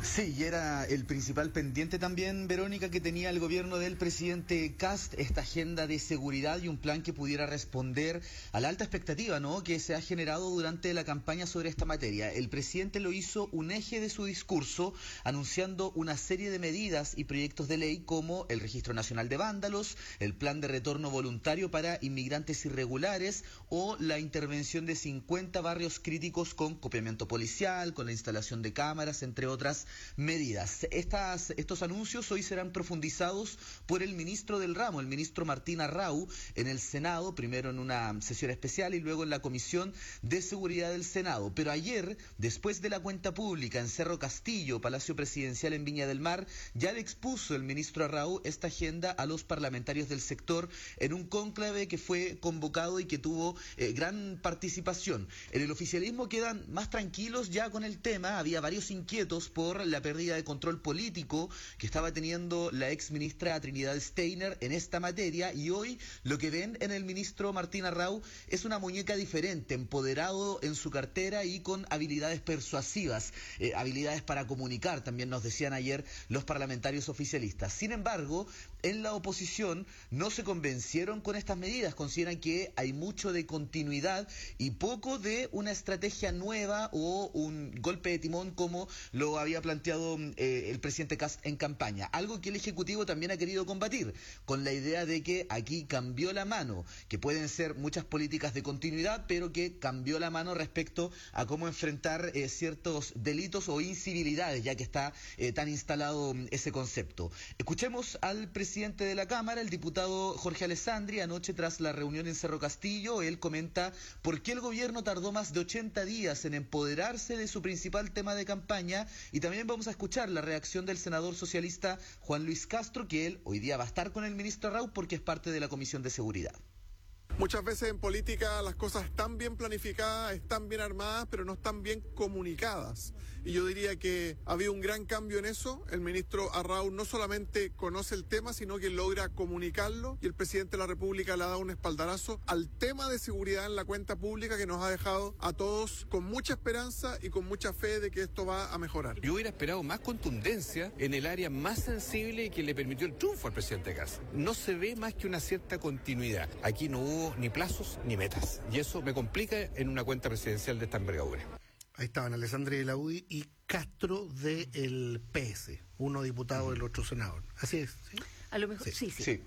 Sí, y era el principal pendiente también, Verónica, que tenía el gobierno del presidente Kast, esta agenda de seguridad y un plan que pudiera responder a la alta expectativa, ¿no?, que se ha generado durante la campaña sobre esta materia. El presidente lo hizo un eje de su discurso, anunciando una serie de medidas y proyectos de ley como el Registro Nacional de Vándalos, el Plan de Retorno Voluntario para Inmigrantes Irregulares o la intervención de 50 barrios críticos con copiamiento policial, con la instalación de cámaras, entre otras medidas. Estos anuncios hoy serán profundizados por el ministro del ramo, el ministro Martín Arrau, en el Senado, primero en una sesión especial y luego en la Comisión de Seguridad del Senado. Pero ayer, después de la cuenta pública en Cerro Castillo, Palacio Presidencial en Viña del Mar, ya le expuso el ministro Arrau esta agenda a los parlamentarios del sector en un cónclave que fue convocado y que tuvo gran participación. En el oficialismo quedan más tranquilos ya con el tema. Había varios inquietos por la pérdida de control político que estaba teniendo la ex ministra Trinidad Steiner en esta materia, y hoy lo que ven en el ministro Martín Arrau es una muñeca diferente, empoderado en su cartera y con habilidades persuasivas, habilidades para comunicar, también nos decían ayer los parlamentarios oficialistas. Sin embargo, en la oposición no se convencieron con estas medidas, consideran que hay mucho de continuidad y poco de una estrategia nueva o un golpe de timón como lo había planteado el presidente Kast en campaña, algo que el Ejecutivo también ha querido combatir, con la idea de que aquí cambió la mano, que pueden ser muchas políticas de continuidad, pero que cambió la mano respecto a cómo enfrentar ciertos delitos o incivilidades, ya que está tan instalado ese concepto. Escuchemos al presidente de la Cámara, el diputado Jorge Alessandri, anoche tras la reunión en Cerro Castillo. Él comenta por qué el gobierno tardó más de 80 días en empoderarse de su principal tema de campaña, y también vamos a escuchar la reacción del senador socialista Juan Luis Castro, que él hoy día va a estar con el ministro Arrau porque es parte de la Comisión de Seguridad. Muchas veces en política las cosas están bien planificadas, están bien armadas, pero no están bien comunicadas. Y yo diría que ha habido un gran cambio en eso. El ministro Arrau no solamente conoce el tema, sino que logra comunicarlo. Y el presidente de la República le ha dado un espaldarazo al tema de seguridad en la cuenta pública, que nos ha dejado a todos con mucha esperanza y con mucha fe de que esto va a mejorar. Yo hubiera esperado más contundencia en el área más sensible y que le permitió el triunfo al presidente Kast. No se ve más que una cierta continuidad. Aquí no hubo ni plazos ni metas, y eso me complica en una cuenta presidencial de esta envergadura. Ahí estaban Alessandri de la UDI y Castro del PS, uno diputado del otro senador. Así es, ¿sí? A lo mejor, sí.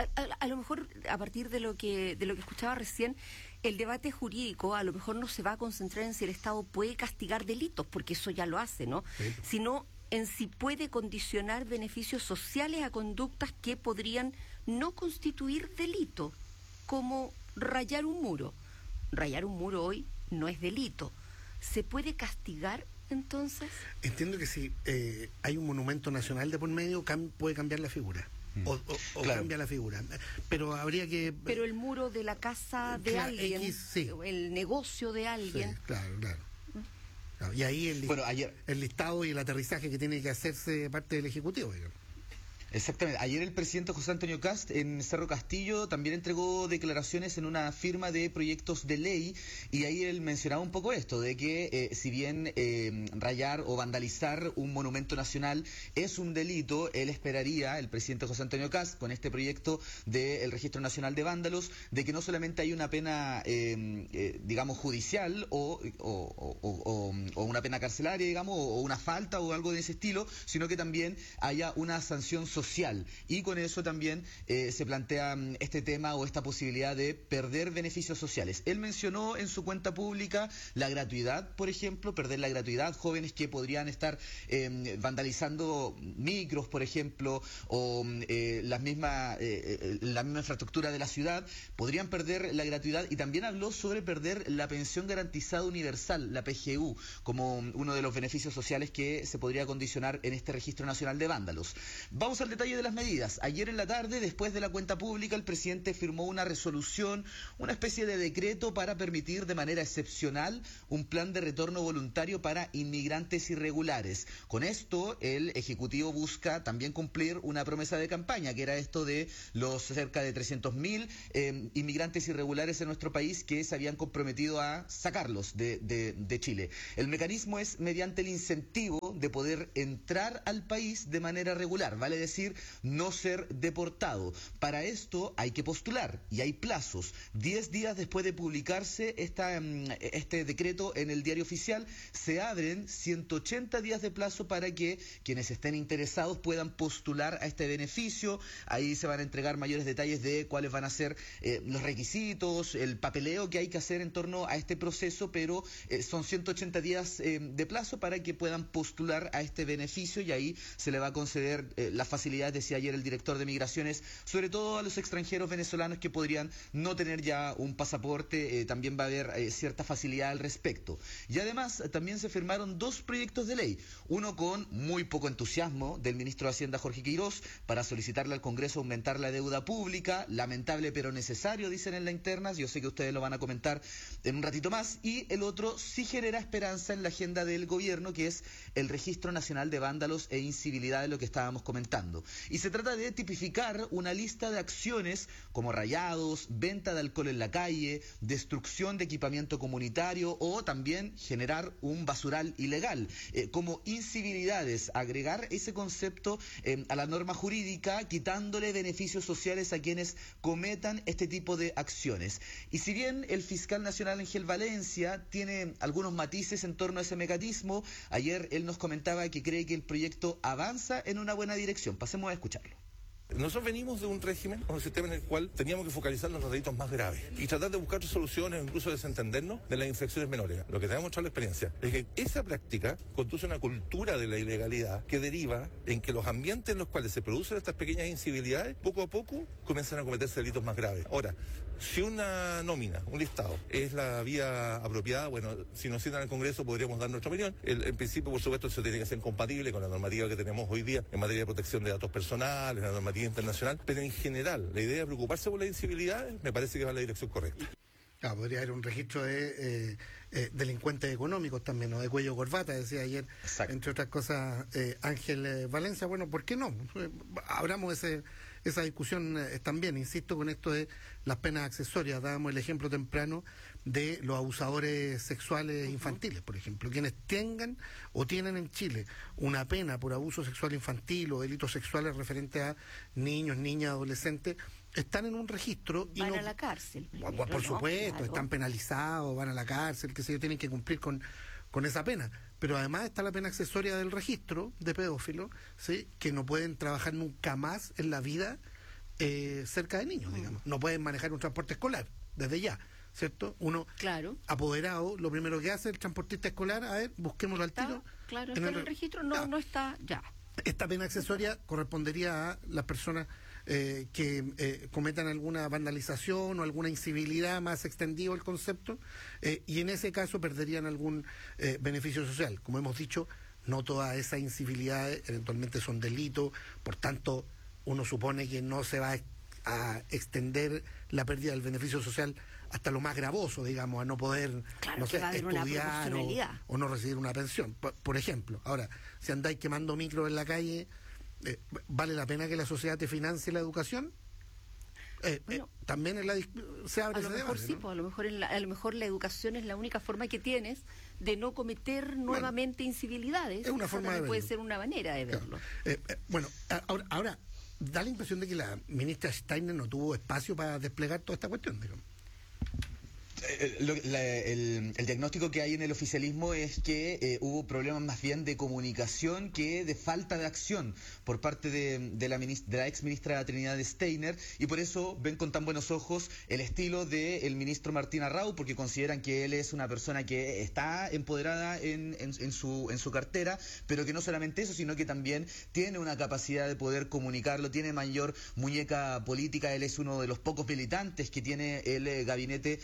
A lo mejor, a partir de lo que escuchaba recién, el debate jurídico a lo mejor no se va a concentrar en si el Estado puede castigar delitos, porque eso ya lo hace, ¿no? Sí. Sino en si puede condicionar beneficios sociales a conductas que podrían no constituir delito, como rayar un muro. Rayar un muro hoy no es delito. ¿Se puede castigar entonces? Entiendo que si hay un monumento nacional de por medio, puede cambiar la figura. O claro, cambia la figura. Pero habría que... Pero el muro de la casa de alguien, sí, el negocio de alguien... Sí, claro. Y ahí el listado y el aterrizaje que tiene que hacerse de parte del Ejecutivo, digamos. Exactamente. Ayer el presidente José Antonio Kast en Cerro Castillo también entregó declaraciones en una firma de proyectos de ley, y ahí él mencionaba un poco esto, de que si bien rayar o vandalizar un monumento nacional es un delito, él esperaría, el presidente José Antonio Kast, con este proyecto del Registro Nacional de Vándalos, de que no solamente hay una pena, digamos, judicial o una pena carcelaria, digamos, o una falta o algo de ese estilo, sino que también haya una sanción social, y con eso también se plantea este tema o esta posibilidad de perder beneficios sociales. Él mencionó en su cuenta pública la gratuidad, por ejemplo, perder la gratuidad, jóvenes que podrían estar vandalizando micros, por ejemplo, o la misma infraestructura de la ciudad, podrían perder la gratuidad, y también habló sobre perder la pensión garantizada universal, la PGU, como uno de los beneficios sociales que se podría condicionar en este Registro Nacional de Vándalos. Vamos al al detalle de las medidas. Ayer en la tarde, después de la cuenta pública, el presidente firmó una resolución, una especie de decreto para permitir de manera excepcional un plan de retorno voluntario para inmigrantes irregulares. Con esto, el Ejecutivo busca también cumplir una promesa de campaña, que era esto de los cerca de 300.000 inmigrantes irregulares en nuestro país que se habían comprometido a sacarlos de Chile. El mecanismo es mediante el incentivo de poder entrar al país de manera regular, vale decir, no ser deportado. Para esto hay que postular y hay plazos. 10 días después de publicarse este decreto en el Diario Oficial, se abren 180 días de plazo para que quienes estén interesados puedan postular a este beneficio. Ahí se van a entregar mayores detalles de cuáles van a ser los requisitos, el papeleo que hay que hacer en torno a este proceso, pero son 180 días de plazo para que puedan postular a este beneficio y ahí se le va a conceder las facilidades, decía ayer el director de Migraciones, sobre todo a los extranjeros venezolanos que podrían no tener ya un pasaporte, también va a haber cierta facilidad al respecto. Y además también se firmaron 2 proyectos de ley, uno con muy poco entusiasmo del ministro de Hacienda Jorge Quirós para solicitarle al Congreso aumentar la deuda pública, lamentable pero necesario, dicen en la interna, yo sé que ustedes lo van a comentar en un ratito más, y el otro sí genera esperanza en la agenda del gobierno, que es el Registro Nacional de Vándalos e Incivilidad, de lo que estábamos comentando. Y se trata de tipificar una lista de acciones como rayados, venta de alcohol en la calle, destrucción de equipamiento comunitario o también generar un basural ilegal, como incivilidades, agregar ese concepto a la norma jurídica, quitándole beneficios sociales a quienes cometan este tipo de acciones. Y si bien el fiscal nacional Ángel Valencia tiene algunos matices en torno a ese mecanismo, ayer él nos comentaba que cree que el proyecto avanza en una buena dirección. Pasemos a escucharlo. Nosotros venimos de un régimen, un sistema en el cual teníamos que focalizarnos en los delitos más graves y tratar de buscar soluciones, incluso desentendernos de las infracciones menores. Lo que te ha demostrado la experiencia es que esa práctica conduce a una cultura de la ilegalidad que deriva en que los ambientes en los cuales se producen estas pequeñas incivilidades, poco a poco comienzan a cometerse delitos más graves. Ahora, si una nómina, un listado, es la vía apropiada, bueno, si nos citan al Congreso podríamos dar nuestra opinión. En principio, por supuesto, eso tiene que ser compatible con la normativa que tenemos hoy día en materia de protección de datos personales, la normativa internacional, pero en general, la idea de preocuparse por las incivilidades me parece que va en la dirección correcta. Claro, podría haber un registro de delincuentes económicos también, ¿no? De cuello corbata, decía ayer, exacto, entre otras cosas, Ángel Valencia. Bueno, ¿por qué no? Abramos esa discusión también, insisto, con esto de las penas accesorias. Dábamos el ejemplo temprano de los abusadores sexuales infantiles, por ejemplo. Quienes tengan o tienen en Chile una pena por abuso sexual infantil o delitos sexuales referentes a niños, niñas, adolescentes, están en un registro y van a la cárcel primero, por supuesto, claro, están penalizados, van a la cárcel, que se tienen que cumplir con esa pena. Pero además está la pena accesoria del registro de pedófilos, ¿sí?, que no pueden trabajar nunca más en la vida cerca de niños, digamos. No pueden manejar un transporte escolar desde ya, ¿cierto? Uno, claro, apoderado, lo primero que hace el transportista escolar, a ver, busquémoslo al tiro. Claro, está en el registro, no está ya. Esta pena accesoria correspondería a las personas que cometan alguna vandalización o alguna incivilidad, más extendido el concepto, y en ese caso perderían algún beneficio social. Como hemos dicho, no todas esas incivilidades eventualmente son delitos, por tanto uno supone que no se va a extender la pérdida del beneficio social hasta lo más gravoso, digamos, a no poder, claro, no sé, estudiar o no recibir una pensión, por ejemplo. Ahora, si andáis quemando micros en la calle, ¿vale la pena que la sociedad te financie la educación? Bueno, también se abre ese debate, sí, ¿no? Pues, a lo mejor la educación es la única forma que tienes de no cometer nuevamente incivilidades. Es una forma de verlo. Puede ser una manera de verlo. Claro. Ahora, da la impresión de que la ministra Steiner no tuvo espacio para desplegar toda esta cuestión, digamos. El diagnóstico que hay en el oficialismo es que hubo problemas más bien de comunicación que de falta de acción por parte de la ex ministra Trinidad Steiner, y por eso ven con tan buenos ojos el estilo del ministro Martín Arrau, porque consideran que él es una persona que está empoderada en su cartera, pero que no solamente eso, sino que también tiene una capacidad de poder comunicarlo, tiene mayor muñeca política. Él es uno de los pocos militantes que tiene el gabinete del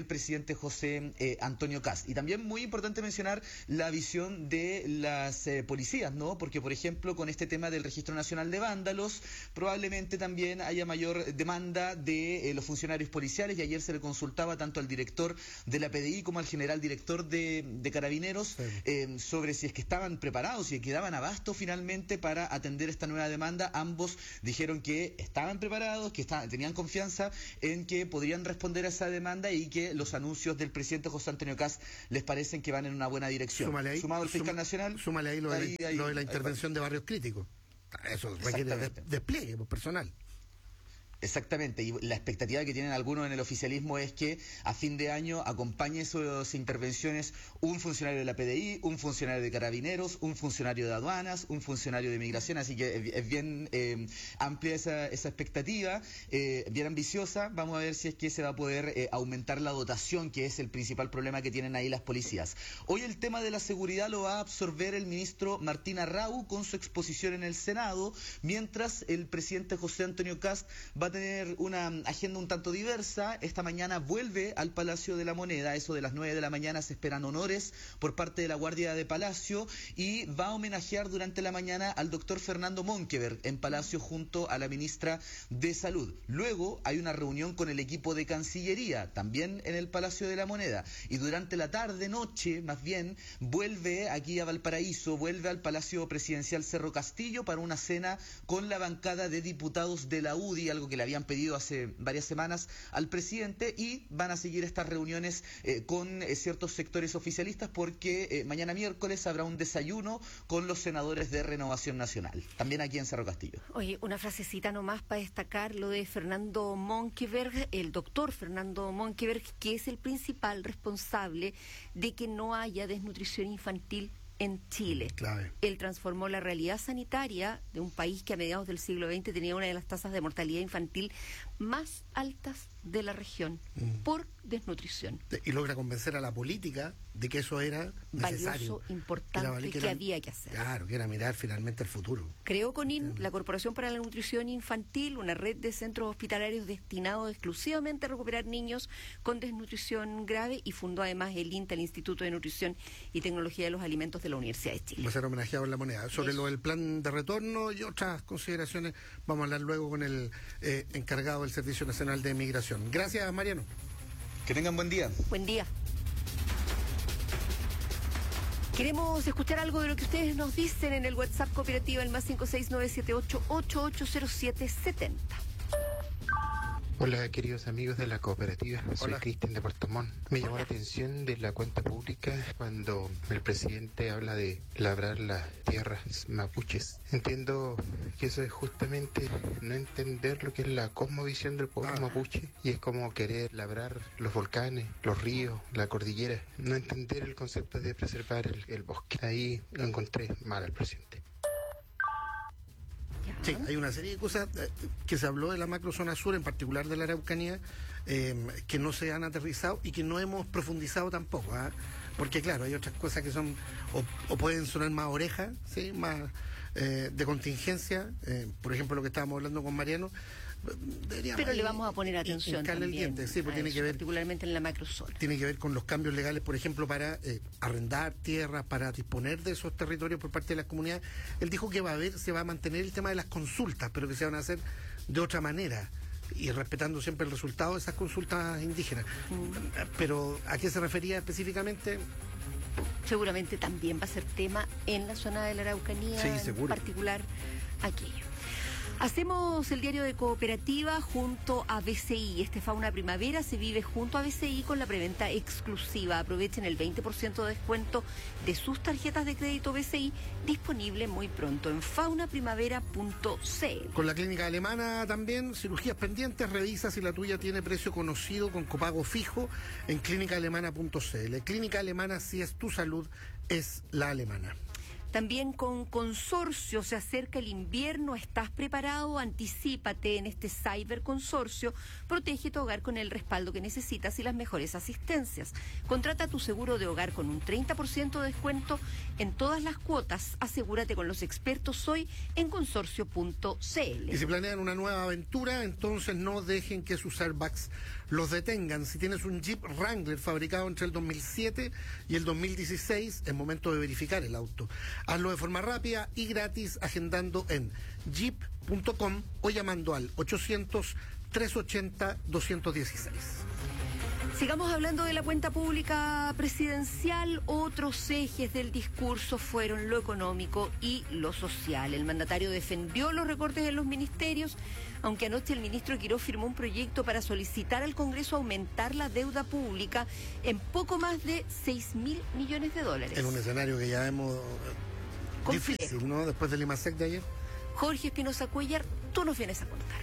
presidente José Antonio Kast. Y también muy importante mencionar la visión de las policías, ¿no? Porque, por ejemplo, con este tema del Registro Nacional de Vándalos, probablemente también haya mayor demanda de los funcionarios policiales, y ayer se le consultaba tanto al director de la PDI como al general director de Carabineros sobre si es que estaban preparados, si quedaban abasto finalmente para atender esta nueva demanda. Ambos dijeron que estaban preparados, que tenían confianza en que podrían responder a esa demanda y que los anuncios del presidente José Antonio Kast les parecen que van en una buena dirección. Sumado al fiscal nacional. Súmale ahí lo de la intervención de barrios críticos. Eso requiere despliegue personal. Exactamente, y la expectativa que tienen algunos en el oficialismo es que a fin de año acompañe esas intervenciones un funcionario de la PDI, un funcionario de Carabineros, un funcionario de aduanas, un funcionario de migración, así que es bien amplia esa expectativa, bien ambiciosa. Vamos a ver si es que se va a poder aumentar la dotación, que es el principal problema que tienen ahí las policías. Hoy el tema de la seguridad lo va a absorber el ministro Martín Arrau con su exposición en el Senado, mientras el presidente José Antonio Kast va a tener una agenda un tanto diversa. Esta mañana vuelve al Palacio de la Moneda, eso de las 9 de la mañana se esperan honores por parte de la Guardia de Palacio, y va a homenajear durante la mañana al doctor Fernando Monkeberg en Palacio junto a la ministra de Salud. Luego hay una reunión con el equipo de Cancillería, también en el Palacio de la Moneda, y durante la tarde-noche, más bien, vuelve aquí a Valparaíso, vuelve al Palacio Presidencial Cerro Castillo para una cena con la bancada de diputados de la UDI, algo que le habían pedido hace varias semanas al presidente, y van a seguir estas reuniones con ciertos sectores oficialistas, porque mañana miércoles habrá un desayuno con los senadores de Renovación Nacional, también aquí en Cerro Castillo. Oye, una frasecita nomás para destacar lo de Fernando Monkeberg, el doctor Fernando Monkeberg, que es el principal responsable de que no haya desnutrición infantil en Chile. Clave. Él transformó la realidad sanitaria de un país que a mediados del siglo XX tenía una de las tasas de mortalidad infantil más altas de la región por desnutrición. Y logra convencer a la política de que eso era necesario. Valioso, importante, que había que hacer. Claro, que era mirar finalmente el futuro. Creó CONIN, la Corporación para la Nutrición Infantil, una red de centros hospitalarios destinados exclusivamente a recuperar niños con desnutrición grave, y fundó además el INTA, el Instituto de Nutrición y Tecnología de los Alimentos de la Universidad de Chile. Va a ser homenajeado en la moneda. Sobre lo del plan de retorno y otras consideraciones, vamos a hablar luego con el encargado del Servicio Nacional de Migración. Gracias, Mariano. Que tengan buen día. Buen día. Queremos escuchar algo de lo que ustedes nos dicen en el WhatsApp Cooperativa, el más 56978880770. Hola, queridos amigos de la cooperativa, soy Cristian de Puerto Montt. Me llamó la atención de la cuenta pública cuando el presidente habla de labrar las tierras mapuches. Entiendo que eso es justamente no entender lo que es la cosmovisión del pueblo mapuche, y es como querer labrar los volcanes, los ríos, la cordillera, no entender el concepto de preservar el bosque. Ahí lo encontré mal al presidente. Sí, hay una serie de cosas que se habló de la macrozona sur, en particular de la Araucanía, que no se han aterrizado y que no hemos profundizado tampoco, porque claro, hay otras cosas que son o pueden sonar más orejas, ¿sí? Más de contingencia, por ejemplo lo que estábamos hablando con Mariano. Pero le vamos a poner atención también diente, sí, tiene que ver, particularmente en la macrozona. Tiene que ver con los cambios legales, por ejemplo, para arrendar tierras, para disponer de esos territorios por parte de las comunidades. Él dijo que se va a mantener el tema de las consultas, pero que se van a hacer de otra manera y respetando siempre el resultado de esas consultas indígenas. Pero ¿a qué se refería específicamente? Seguramente también va a ser tema en la zona de la Araucanía, sí, seguro. En particular aquello. Hacemos el diario de Cooperativa junto a BCI. Este Fauna Primavera se vive junto a BCI con la preventa exclusiva. Aprovechen el 20% de descuento de sus tarjetas de crédito BCI, disponible muy pronto en faunaprimavera.cl. Con la clínica alemana también, cirugías pendientes, revisa si la tuya tiene precio conocido con copago fijo en clínicaalemana.cl. Clínica Alemana, si es tu salud, es la alemana. También con Consorcio, se acerca el invierno, ¿estás preparado? Anticípate en este Cyberconsorcio, protege tu hogar con el respaldo que necesitas y las mejores asistencias. Contrata tu seguro de hogar con un 30% de descuento en todas las cuotas. Asegúrate con los expertos hoy en consorcio.cl. Y si planean una nueva aventura, entonces no dejen que sus airbags los detengan. Si tienes un Jeep Wrangler fabricado entre el 2007 y el 2016, es momento de verificar el auto. Hazlo de forma rápida y gratis agendando en jeep.com o llamando al 800-380-216. Sigamos hablando de la cuenta pública presidencial. Otros ejes del discurso fueron lo económico y lo social. El mandatario defendió los recortes en los ministerios, aunque anoche el ministro Quirós firmó un proyecto para solicitar al Congreso aumentar la deuda pública en poco más de 6.000 millones de dólares. En un escenario que ya vemos difícil, ¿no? Después del IMASEC de ayer. Jorge Espinosa Cuellar, tú nos vienes a contar.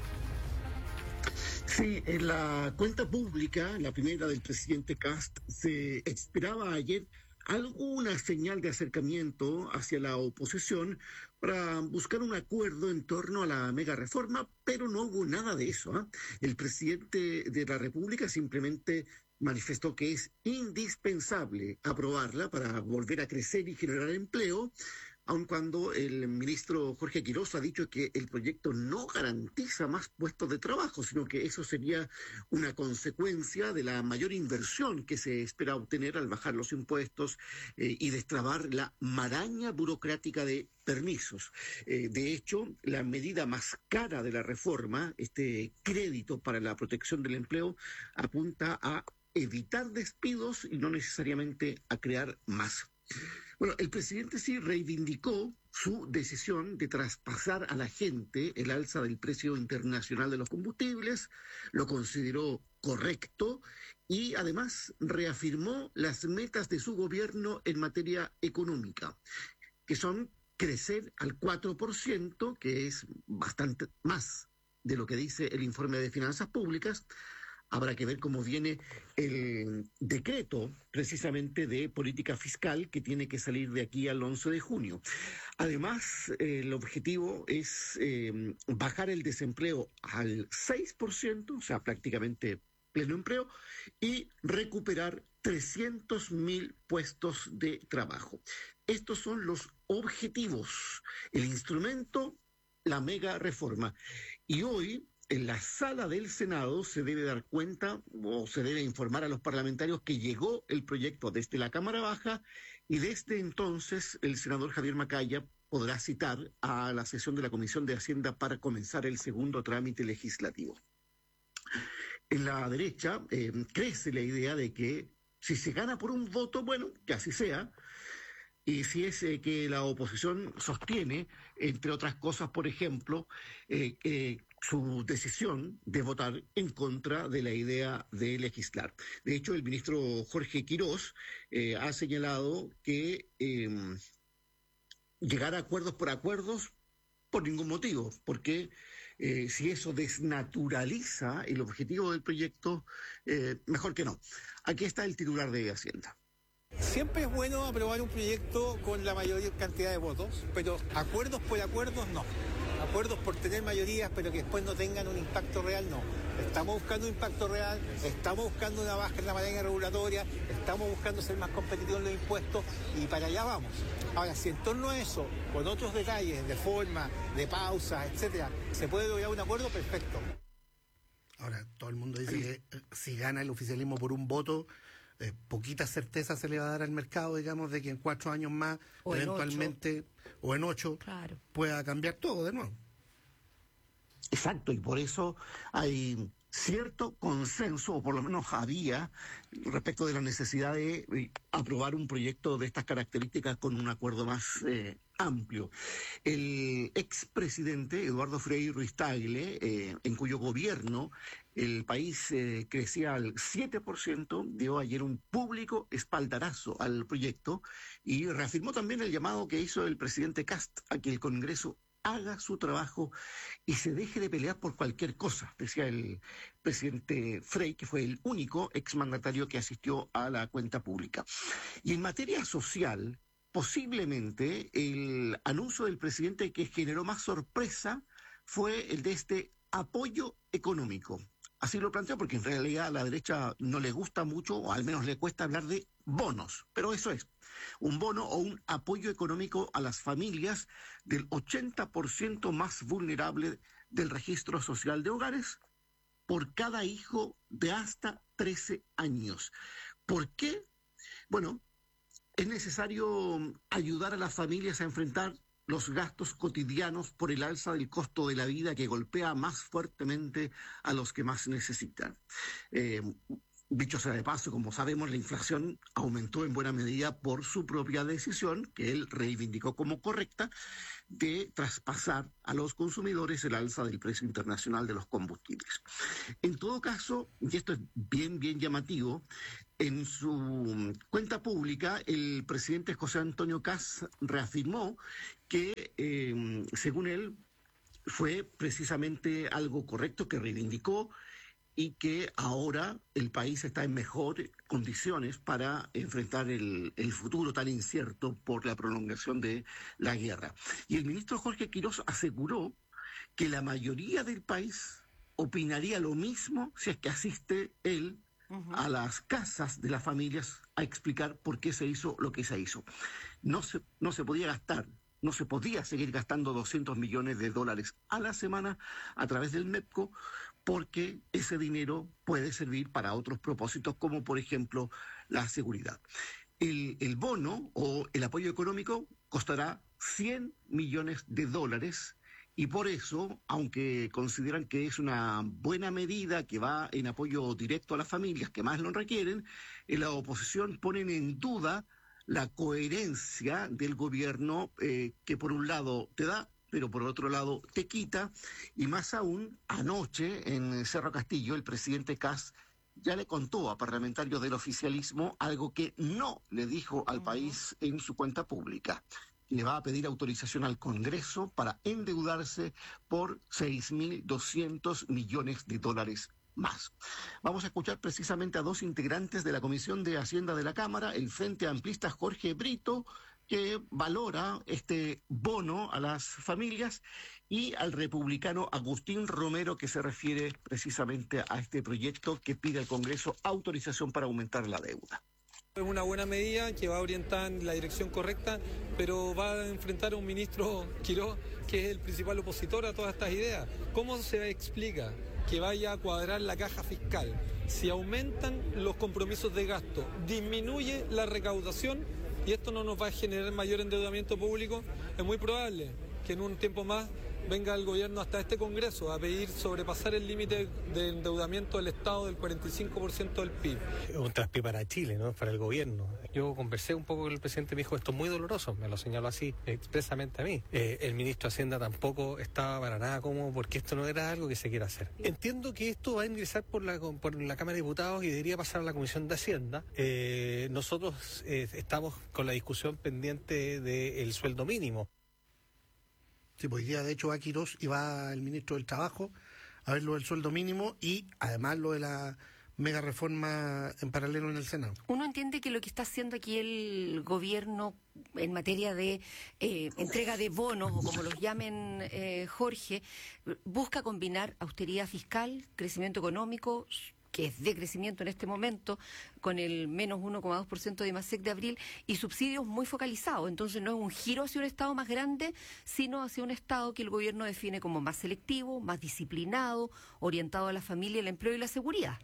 Sí, en la cuenta pública, la primera del presidente Kast, se esperaba ayer alguna señal de acercamiento hacia la oposición para buscar un acuerdo en torno a la mega reforma, pero no hubo nada de eso, ¿eh? El presidente de la República simplemente manifestó que es indispensable aprobarla para volver a crecer y generar empleo, aun cuando el ministro Jorge Quirós ha dicho que el proyecto no garantiza más puestos de trabajo, sino que eso sería una consecuencia de la mayor inversión que se espera obtener al bajar los impuestos y destrabar la maraña burocrática de permisos. De hecho, la medida más cara de la reforma, este crédito para la protección del empleo, apunta a evitar despidos y no necesariamente a crear más. Bueno, el presidente sí reivindicó su decisión de traspasar a la gente el alza del precio internacional de los combustibles, lo consideró correcto y además reafirmó las metas de su gobierno en materia económica, que son crecer al 4%, que es bastante más de lo que dice el informe de finanzas públicas. Habrá que ver cómo viene el decreto precisamente de política fiscal que tiene que salir de aquí al 11 de junio. Además, el objetivo es bajar el desempleo al 6%, o sea, prácticamente pleno empleo, y recuperar 300.000 puestos de trabajo. Estos son los objetivos, el instrumento, la mega reforma. Y hoy, en la sala del Senado se debe dar cuenta o se debe informar a los parlamentarios que llegó el proyecto desde la Cámara Baja y desde entonces el senador Javier Macaya podrá citar a la sesión de la Comisión de Hacienda para comenzar el segundo trámite legislativo. En la derecha crece la idea de que si se gana por un voto, bueno, que así sea. Y si es que la oposición sostiene, entre otras cosas, por ejemplo, su decisión de votar en contra de la idea de legislar. De hecho, el ministro Jorge Quirós ha señalado que llegar a acuerdos por ningún motivo, porque si eso desnaturaliza el objetivo del proyecto, mejor que no. Aquí está el titular de Hacienda. Siempre es bueno aprobar un proyecto con la mayor cantidad de votos, pero acuerdos por acuerdos no. Acuerdos por tener mayorías, pero que después no tengan un impacto real, no. Estamos buscando un impacto real, estamos buscando una baja en la maraña regulatoria, estamos buscando ser más competitivos en los impuestos y para allá vamos. Ahora, si en torno a eso, con otros detalles de forma, de pausas, etcétera, se puede lograr un acuerdo, perfecto. Ahora, todo el mundo dice que si gana el oficialismo por un voto, poquita certeza se le va a dar al mercado, digamos, de que en 4 años más, o eventualmente, o en 8, claro, pueda cambiar todo de nuevo. Exacto, y por eso hay cierto consenso, o por lo menos había, respecto de la necesidad de aprobar un proyecto de estas características con un acuerdo más amplio. El expresidente Eduardo Frei Ruiz-Tagle, en cuyo gobierno el país crecía al 7%, dio ayer un público espaldarazo al proyecto y reafirmó también el llamado que hizo el presidente Kast a que el Congreso haga su trabajo y se deje de pelear por cualquier cosa, decía el presidente Frei, que fue el único exmandatario que asistió a la cuenta pública. Y en materia social, posiblemente el anuncio del presidente que generó más sorpresa fue el de este apoyo económico. Así lo planteó porque en realidad a la derecha no le gusta mucho, o al menos le cuesta hablar de bonos, pero eso es, un bono o un apoyo económico a las familias del 80% más vulnerable del registro social de hogares por cada hijo de hasta 13 años. ¿Por qué? Bueno, es necesario ayudar a las familias a enfrentar los gastos cotidianos por el alza del costo de la vida que golpea más fuertemente a los que más necesitan. Dicho sea de paso, como sabemos, la inflación aumentó en buena medida por su propia decisión, que él reivindicó como correcta, de traspasar a los consumidores el alza del precio internacional de los combustibles. En todo caso, y esto es bien llamativo, en su cuenta pública, el presidente José Antonio Kast reafirmó que, según él, fue precisamente algo correcto que reivindicó y que ahora el país está en mejores condiciones para enfrentar el futuro tan incierto por la prolongación de la guerra. Y el ministro Jorge Quirós aseguró que la mayoría del país opinaría lo mismo si es que asiste él a las casas de las familias a explicar por qué se hizo lo que se hizo. No se podía seguir gastando 200 millones de dólares a la semana a través del MEPCO, porque ese dinero puede servir para otros propósitos, como por ejemplo la seguridad. El bono o el apoyo económico costará 100 millones de dólares y por eso, aunque consideran que es una buena medida que va en apoyo directo a las familias que más lo requieren, en la oposición ponen en duda la coherencia del gobierno que por un lado te da, pero por otro lado te quita, y más aún, anoche en Cerro Castillo el presidente Kast ya le contó a parlamentarios del oficialismo algo que no le dijo al país en su cuenta pública. Le va a pedir autorización al Congreso para endeudarse por 6.200 millones de dólares más. Vamos a escuchar precisamente a dos integrantes de la Comisión de Hacienda de la Cámara, el Frente Amplista Jorge Brito, que valora este bono a las familias, y al republicano Agustín Romero, que se refiere precisamente a este proyecto que pide al Congreso autorización para aumentar la deuda. Es una buena medida que va a orientar en la dirección correcta, pero va a enfrentar a un ministro Quirós que es el principal opositor a todas estas ideas. ¿Cómo se explica que vaya a cuadrar la caja fiscal si aumentan los compromisos de gasto, disminuye la recaudación y esto no nos va a generar mayor endeudamiento público? Es muy probable que en un tiempo más venga el gobierno hasta este Congreso a pedir sobrepasar el límite de endeudamiento del Estado del 45% del PIB. Un traspié para Chile, ¿no? Para el gobierno. Yo conversé un poco con el presidente, me dijo esto es muy doloroso, me lo señaló así expresamente a mí. El ministro de Hacienda tampoco estaba para nada cómodo porque esto no era algo que se quiera hacer. Entiendo que esto va a ingresar por la Cámara de Diputados y debería pasar a la Comisión de Hacienda. Nosotros estamos con la discusión pendiente del sueldo mínimo. Sí, pues hoy día de hecho va Quirós y va el ministro del Trabajo a ver lo del sueldo mínimo y además lo de la mega reforma en paralelo en el Senado. Uno entiende que lo que está haciendo aquí el gobierno en materia de entrega de bonos, o como los llamen Jorge, busca combinar austeridad fiscal, crecimiento económico, que es de crecimiento en este momento, con el menos 1,2% de IMASEC de abril, y subsidios muy focalizados. Entonces no es un giro hacia un Estado más grande, sino hacia un Estado que el gobierno define como más selectivo, más disciplinado, orientado a la familia, el empleo y la seguridad.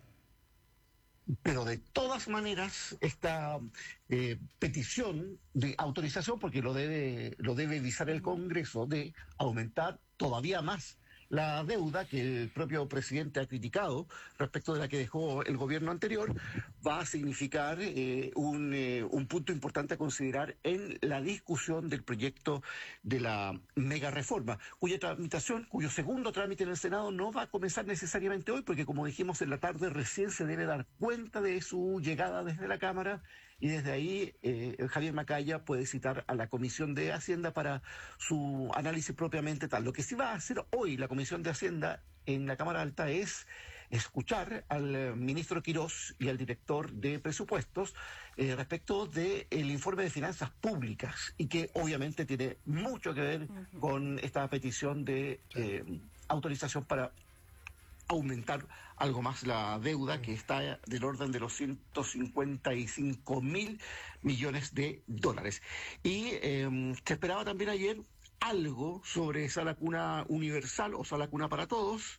Pero de todas maneras, esta petición de autorización, porque lo debe visar el Congreso, de aumentar todavía más la deuda que el propio presidente ha criticado respecto de la que dejó el gobierno anterior, va a significar un punto importante a considerar en la discusión del proyecto de la mega reforma, cuyo segundo trámite en el Senado no va a comenzar necesariamente hoy, porque como dijimos en la tarde, recién se debe dar cuenta de su llegada desde la Cámara, y desde ahí Javier Macaya puede citar a la Comisión de Hacienda para su análisis propiamente tal. Lo que sí va a hacer hoy la Comisión de Hacienda en la Cámara Alta es escuchar al ministro Quirós y al director de presupuestos respecto del informe de finanzas públicas, y que obviamente tiene mucho que ver con esta petición de autorización para aumentar algo más la deuda, que está del orden de los 155.000 millones de dólares. Y se esperaba también ayer algo sobre sala cuna universal o sala cuna para todos.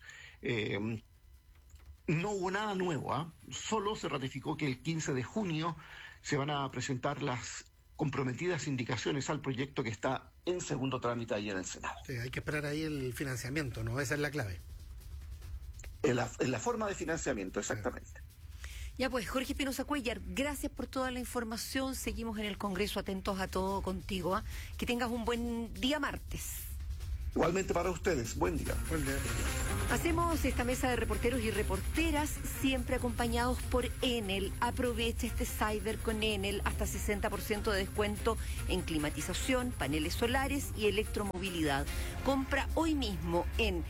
No hubo nada nuevo, solo se ratificó que el 15 de junio se van a presentar las comprometidas indicaciones al proyecto que está en segundo trámite ahí en el Senado. Sí, hay que esperar ahí el financiamiento, ¿no? Esa es la clave. En la forma de financiamiento, exactamente. Ya pues, Jorge Espinosa Cuéllar, gracias por toda la información. Seguimos en el Congreso atentos a todo contigo. Que tengas un buen día martes. Igualmente para ustedes, buen día. Buen día. Hacemos esta mesa de reporteros y reporteras siempre acompañados por Enel. Aprovecha este Cyber con Enel, hasta 60% de descuento en climatización, paneles solares y electromovilidad. Compra hoy mismo en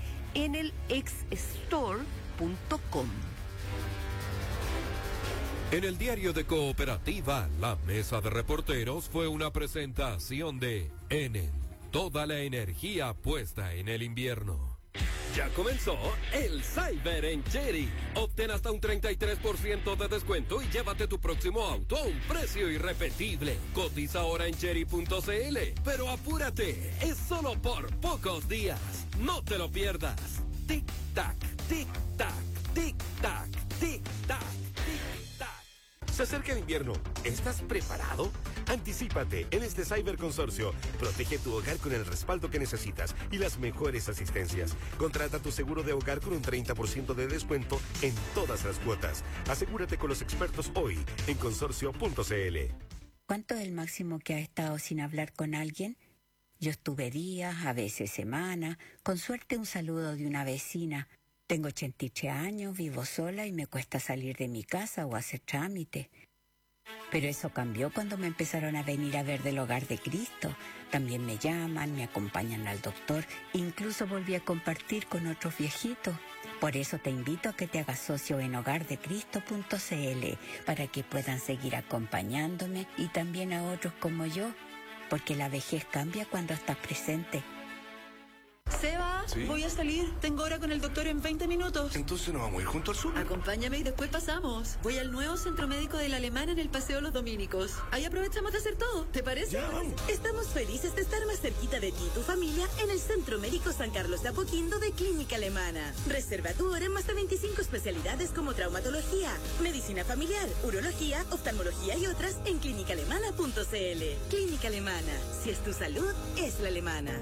enelxstore.com. En el diario de Cooperativa, la mesa de reporteros fue una presentación de Enel. Toda la energía puesta en el invierno. Ya comenzó el Cyber en Chery. Obtén hasta un 33% de descuento y llévate tu próximo auto a un precio irrepetible. Cotiza ahora en chery.cl. Pero apúrate, es solo por pocos días. No te lo pierdas. Tic tac, tic tac, tic tac, tic tac, tic tac. Se acerca el invierno. ¿Estás preparado? Anticípate en este Cyber Consorcio. Protege tu hogar con el respaldo que necesitas y las mejores asistencias. Contrata tu seguro de hogar con un 30% de descuento en todas las cuotas. Asegúrate con los expertos hoy en consorcio.cl. ¿Cuánto es el máximo que has estado sin hablar con alguien? Yo estuve días, a veces semanas, con suerte un saludo de una vecina. Tengo 83 años, vivo sola y me cuesta salir de mi casa o hacer trámite. Pero eso cambió cuando me empezaron a venir a ver del Hogar de Cristo. También me llaman, me acompañan al doctor, incluso volví a compartir con otros viejitos. Por eso te invito a que te hagas socio en hogardecristo.cl para que puedan seguir acompañándome y también a otros como yo, porque la vejez cambia cuando estás presente. Seba, ¿sí? Voy a salir. Tengo hora con el doctor en 20 minutos. Entonces nos vamos a ir junto al sur. Acompáñame y después pasamos. Voy al nuevo centro médico del Alemán en el Paseo Los Dominicos. Ahí aprovechamos de hacer todo. ¿Te parece? Ya, vamos. Estamos felices de estar más cerquita de ti y tu familia en el Centro Médico San Carlos de Apoquindo de Clínica Alemana. Reserva tu hora en más de 25 especialidades como traumatología, medicina familiar, urología, oftalmología y otras en clínicaalemana.cl. Clínica Alemana. Si es tu salud, es la alemana.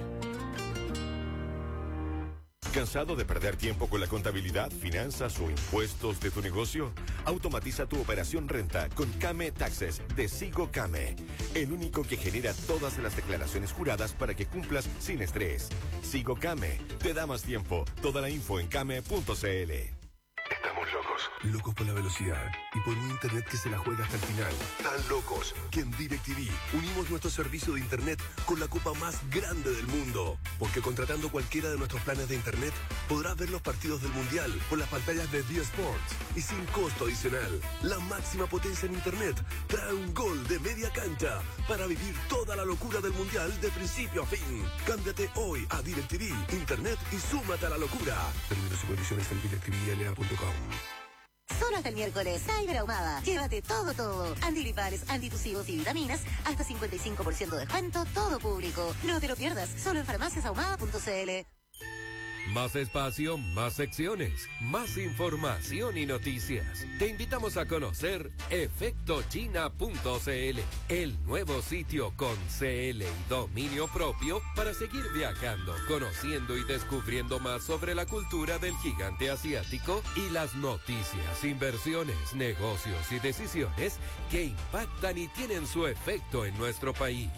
¿Cansado de perder tiempo con la contabilidad, finanzas o impuestos de tu negocio? Automatiza tu operación renta con Came Taxes de Sigo Came, el único que genera todas las declaraciones juradas para que cumplas sin estrés. Sigo Came te da más tiempo. Toda la info en came.cl. Estamos locos por la velocidad y por un internet que se la juega hasta el final. Tan locos que en DirecTV unimos nuestro servicio de internet con la copa más grande del mundo. Porque contratando cualquiera de nuestros planes de internet podrás ver los partidos del Mundial por las pantallas de D Sports y sin costo adicional. La máxima potencia en internet trae un gol de media cancha para vivir toda la locura del Mundial de principio a fin. Cámbiate hoy a DirecTV Internet y súmate a la locura. Términos y condiciones en DirecTVLA.com. Solo hasta el miércoles, Cyber Ahumada. Llévate todo. Antigripales, antitusivos y vitaminas. Hasta 55% de descuento, todo público. No te lo pierdas, solo en farmaciasahumada.cl. Más espacio, más secciones, más información y noticias. Te invitamos a conocer efectochina.cl, el nuevo sitio con CL y dominio propio para seguir viajando, conociendo y descubriendo más sobre la cultura del gigante asiático y las noticias, inversiones, negocios y decisiones que impactan y tienen su efecto en nuestro país.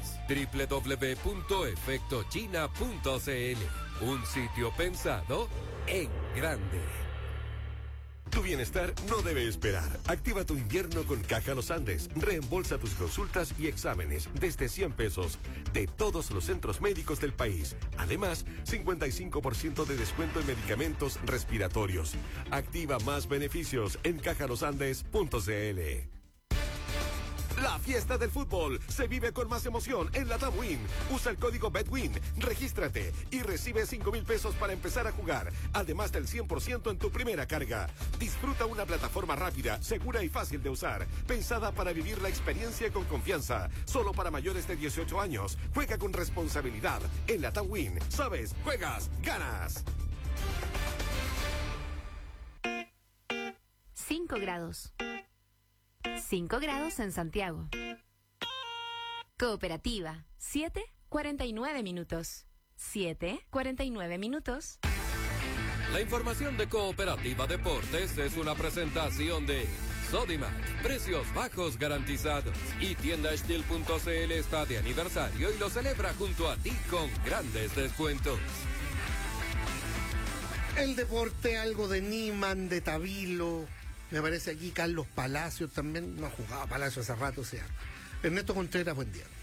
www.efectochina.cl, un sitio pensado en grande. Tu Tu bienestar no debe esperar. Activa tu invierno con Caja Los Andes. Reembolsa tus consultas y exámenes desde 100 pesos de todos los centros médicos del país. Además, 55% de descuento en medicamentos respiratorios. Activa más beneficios en cajalosandes.cl. La fiesta del fútbol se vive con más emoción en la TAM Win. Usa el código BETWIN, regístrate y recibe 5,000 pesos para empezar a jugar, además del 100% en tu primera carga. Disfruta una plataforma rápida, segura y fácil de usar, pensada para vivir la experiencia con confianza. Solo para mayores de 18 años. Juega con responsabilidad. En la TAM Win, sabes, juegas, ganas. 5 grados. 5 grados en Santiago. Cooperativa, 7:49 minutos. 7:49 minutos. La información de Cooperativa Deportes es una presentación de Sodimac, precios bajos garantizados. Y Tienda Estil.cl está de aniversario y lo celebra junto a ti con grandes descuentos. El deporte, algo de Niman, de Tabilo. Me parece aquí Carlos Palacios también. No jugaba Palacios hace rato, o sea. Ernesto Contreras, buen día.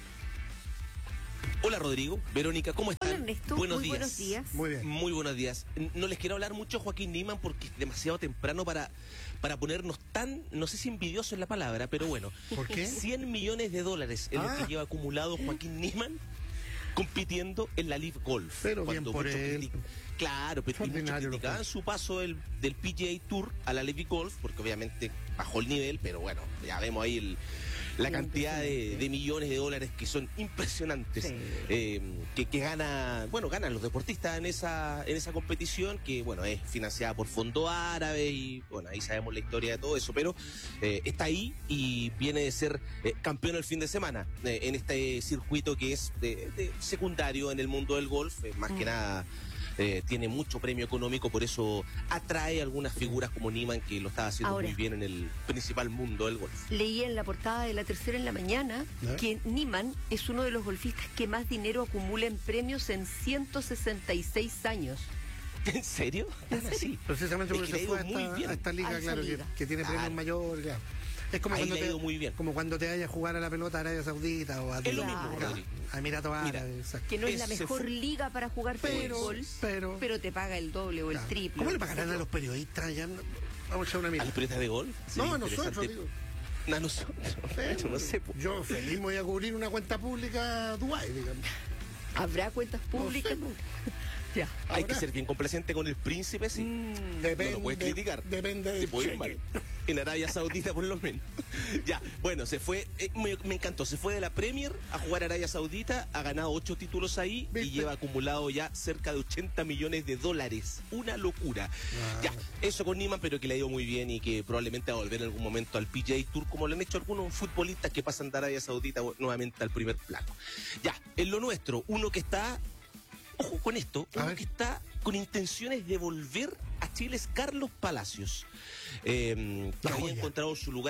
Hola Rodrigo, Verónica, ¿cómo están? Hola Ernesto, buenos muy días. buenos días. Muy bien. Muy buenos días. No les quiero hablar mucho de Joaquín Niemann porque es demasiado temprano para ponernos tan, no sé si envidioso es la palabra, pero bueno. ¿Por qué? $100 millones es lo que lleva acumulado Joaquín Niemann compitiendo en la Live Golf. Pero bien por él. Claro, pero muchos criticaban su paso del PGA Tour a la Live Golf, porque obviamente bajó el nivel, pero bueno, ya vemos ahí la cantidad de millones de dólares que son impresionantes, sí. que ganan los deportistas en esa competición, que bueno, es financiada por fondos árabes y bueno, ahí sabemos la historia de todo eso, pero está ahí y viene de ser campeón el fin de semana en este circuito que es de secundario en el mundo del golf, más que nada. Tiene mucho premio económico, por eso atrae algunas figuras como Niemann, que lo está haciendo muy bien en el principal mundo del golf. Leí en la portada de La Tercera en la mañana que Niemann es uno de los golfistas que más dinero acumula en premios en 166 años. ¿En serio? Sí. Precisamente porque se fue a esta liga, claro, que tiene premios mayores, claro. Es como como cuando te vayas a jugar a la pelota a Arabia Saudita o a Emiratos Árabes. Que no es la mejor liga para jugar fútbol, pero te paga el doble o el triple. ¿Cómo le pagarán a los periodistas? Ya vamos a echar una mirada. ¿A los periodistas de golf? Sí, no, a nosotros, digo. A nosotros. Yo no sé. Yo feliz voy a cubrir una cuenta pública Dubái, digamos. ¿Habrá cuentas públicas? No sé, ya. Hay que ser bien complaciente con el príncipe, sí. Depende, no lo puedes criticar. Depende de mal. En Arabia Saudita, por lo menos. Ya, bueno, se fue, me encantó, se fue de la Premier a jugar a Arabia Saudita, ha ganado 8 títulos ahí y lleva acumulado ya cerca de $80 millones. Una locura. Ya, eso con Niemann, pero que le ha ido muy bien y que probablemente va a volver en algún momento al PGA Tour, como lo han hecho algunos futbolistas que pasan de Arabia Saudita nuevamente al primer plano. Ya, en lo nuestro, uno que está... Ojo con esto, uno que está con intenciones de volver a Chile es Carlos Palacios, que había encontrado su lugar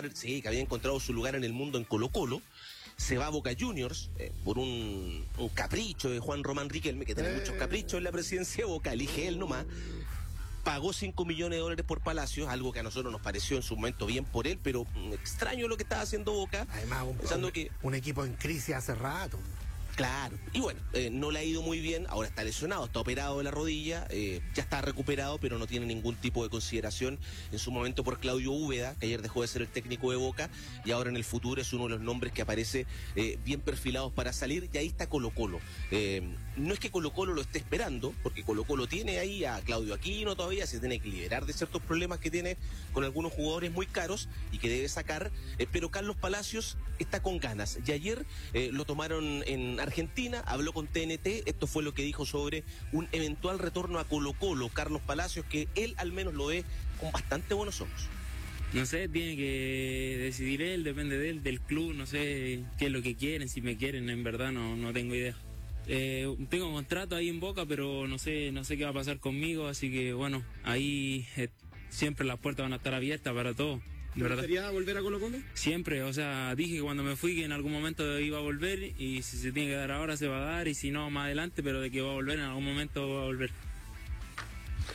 en el mundo en Colo-Colo. Se va a Boca Juniors por un capricho de Juan Román Riquelme, que tiene muchos caprichos en la presidencia de Boca, elige él nomás. Pagó $5 millones por Palacios, algo que a nosotros nos pareció en su momento bien por él, pero extraño lo que estaba haciendo Boca. Además, un equipo en crisis hace rato. Claro, y bueno, no le ha ido muy bien, ahora está lesionado, está operado de la rodilla, ya está recuperado, pero no tiene ningún tipo de consideración en su momento por Claudio Úbeda, que ayer dejó de ser el técnico de Boca, y ahora en el futuro es uno de los nombres que aparece bien perfilados para salir, y ahí está Colo-Colo. No es que Colo-Colo lo esté esperando, porque Colo-Colo tiene ahí a Claudio Aquino todavía, se tiene que liberar de ciertos problemas que tiene con algunos jugadores muy caros y que debe sacar, pero Carlos Palacios está con ganas, y ayer lo tomaron en Argentina, habló con TNT, esto fue lo que dijo sobre un eventual retorno a Colo-Colo, Carlos Palacios, que él al menos lo ve con bastante buenos ojos. No sé, tiene que decidir él, depende de él, del club, no sé qué es lo que quieren, si me quieren, en verdad no tengo idea. Tengo un contrato ahí en Boca, pero no sé qué va a pasar conmigo, así que bueno, ahí siempre las puertas van a estar abiertas para todo. ¿Te gustaría volver a Colo-Colo? Siempre, o sea, dije que cuando me fui que en algún momento iba a volver, y si se tiene que dar ahora se va a dar, y si no más adelante, pero de que va a volver en algún momento va a volver.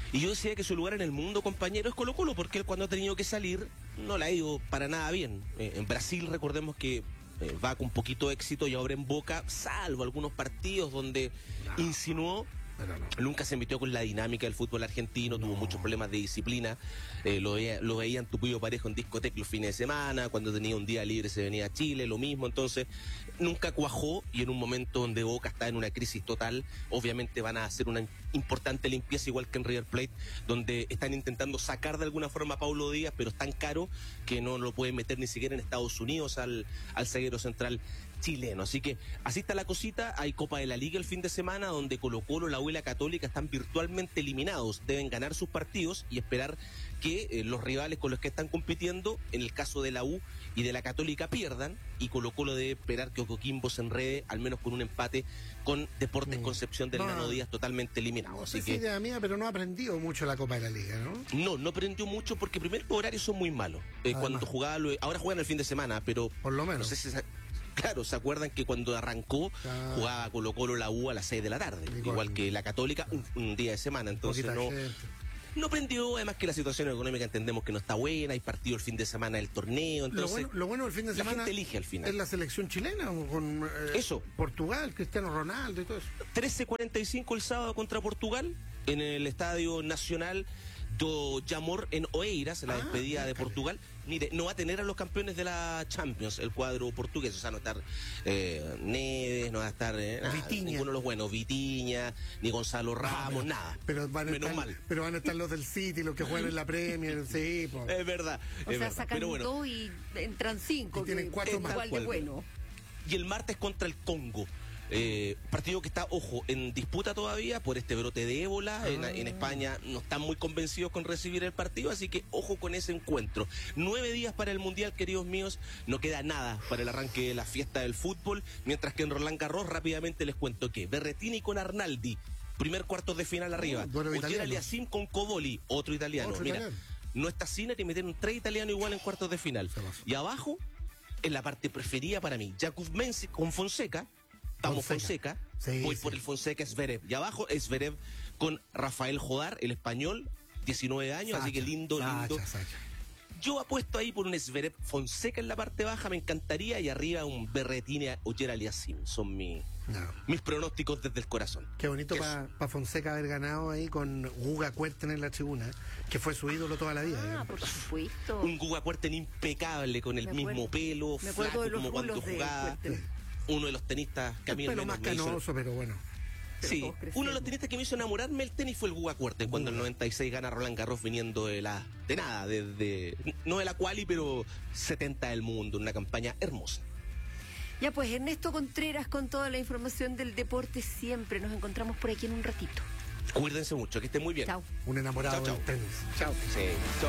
Y yo decía que su lugar en el mundo, compañero, es Colo-Colo, porque él cuando ha tenido que salir no le ha ido para nada bien. En Brasil, recordemos que va con poquito éxito y ahora en Boca, salvo algunos partidos donde insinuó. Nunca se metió con la dinámica del fútbol argentino, tuvo muchos problemas de disciplina, lo veían tupido parejo en discoteca los fines de semana, cuando tenía un día libre se venía a Chile, lo mismo, entonces nunca cuajó, y en un momento donde Boca está en una crisis total, obviamente van a hacer una importante limpieza, igual que en River Plate, donde están intentando sacar de alguna forma a Paulo Díaz, pero es tan caro que no lo pueden meter ni siquiera en Estados Unidos al zaguero central chileno. Así que así está la cosita. Hay Copa de la Liga el fin de semana, donde Colo-Colo, la U y la Católica están virtualmente eliminados. Deben ganar sus partidos y esperar que los rivales con los que están compitiendo, en el caso de la U y de la Católica, pierdan, y Colo-Colo debe esperar que Coquimbo se enrede, al menos con un empate con Deportes Concepción del Nano Díaz totalmente eliminado. Así que, idea mía, pero no ha aprendido mucho la Copa de la Liga, ¿no? No aprendió mucho, porque primero los horarios son muy malos. Cuando jugaba, ahora juegan el fin de semana, pero por lo menos. No sé si claro, ¿se acuerdan que cuando arrancó jugaba Colo-Colo la U a las 6 de la tarde? Igual que la Católica, un día de semana. Entonces no aprendió, además que la situación económica entendemos que no está buena, hay partido el fin de semana del torneo, entonces lo bueno del fin de semana la gente elige al final. Es la selección chilena, con eso. Portugal, Cristiano Ronaldo y todo eso. 13:45 el sábado contra Portugal, en el Estadio Nacional do Jamor en Oeiras, la despedida de Portugal. Mire, no va a tener a los campeones de la Champions, el cuadro portugués, o sea, no va a estar Neves, no va a estar ninguno de los buenos, Vitinha, ni Gonzalo Ramos, nada. Pero van a estar los del City, los que juegan en la Premier, sí. Es verdad. O sea, sacan dos y entran 5. Y tienen 4 más. Igual de bueno. Y el martes contra el Congo. Partido que está, ojo, en disputa todavía por este brote de ébola. En España no están muy convencidos con recibir el partido, así que ojo con ese encuentro. 9 días para el Mundial, queridos míos, no queda nada para el arranque de la fiesta del fútbol, mientras que en Roland Garros rápidamente les cuento que Berrettini con Arnaldi, primer cuartos de final arriba, Ogier Aliassime con Coboli, otro italiano. No está Sinner y metieron 3 italianos igual en cuartos de final. Y abajo, en la parte preferida para mí, Jakub Mensik con Fonseca. Fonseca. Voy por el Fonseca Zverev. Y abajo Zverev con Rafael Jodar, el español, 19 años, así que lindo. Yo apuesto ahí por un Zverev Fonseca en la parte baja, me encantaría, y arriba un Berrettini Ogier Aliassime. Son mis pronósticos desde el corazón. Qué bonito para Fonseca haber ganado ahí con Guga Kuerten en la tribuna, que fue su ídolo toda la vida. Por supuesto. Un Guga Kuerten impecable, con el mismo pelo, flaco como cuando jugaba. Uno de los tenistas que a mí más canoso, pero bueno. Sí, uno de los tenistas que me hizo enamorarme el tenis fue el Guga Kuerten, cuando en el 96 gana Roland Garros viniendo de nada, no de la quali, pero 70 del mundo, una campaña hermosa. Ya pues, Ernesto Contreras con toda la información del deporte siempre. Nos encontramos por aquí en un ratito. Cuídense mucho, que estén muy bien. Chao. Un enamorado del tenis. Chao. Sí, chao.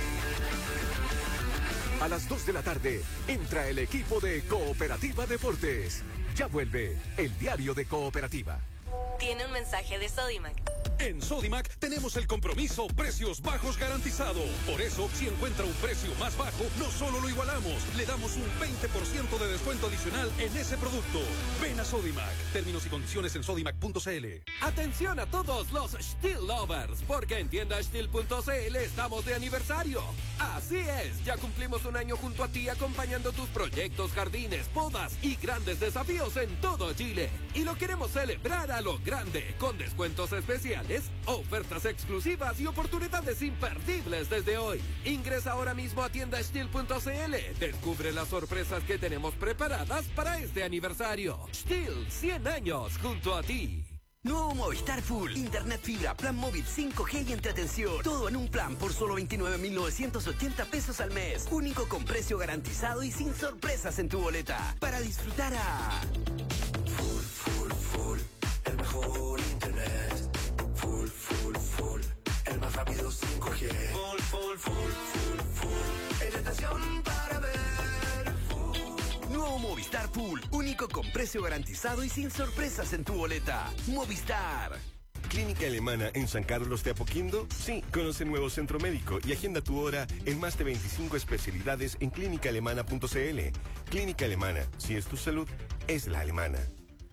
A las 2 de la tarde entra el equipo de Cooperativa Deportes. Ya vuelve el diario de Cooperativa. Tiene un mensaje de Sodimac. En Sodimac tenemos el compromiso precios bajos garantizado. Por eso, si encuentra un precio más bajo, no solo lo igualamos, le damos un 20% de descuento adicional en ese producto. Ven a Sodimac. Términos y condiciones en sodimac.cl. Atención a todos los Stihl lovers, porque en tiendastihl.cl estamos de aniversario. Así es, ya cumplimos un año junto a ti acompañando tus proyectos, jardines, podas y grandes desafíos en todo Chile. Y lo queremos celebrar a lo grande, con descuentos especiales, ofertas exclusivas y oportunidades imperdibles desde hoy. Ingresa ahora mismo a tiendastihl.cl. Descubre las sorpresas que tenemos preparadas para este aniversario. Stihl, 100 años junto a ti. Nuevo Movistar Full. Internet fibra, plan móvil 5G y entretención. Todo en un plan por solo 29.980 pesos al mes. Único con precio garantizado y sin sorpresas en tu boleta. Para disfrutar a... Full. El mejor internet. Full. El más rápido 5G. Full. Entretención para ver. Nuevo Movistar Full, único con precio garantizado y sin sorpresas en tu boleta. Movistar. ¿Clínica Alemana en San Carlos de Apoquindo? Sí, conoce el nuevo centro médico y agenda tu hora en más de 25 especialidades en clínicaalemana.cl. Clínica Alemana, si es tu salud, es la alemana.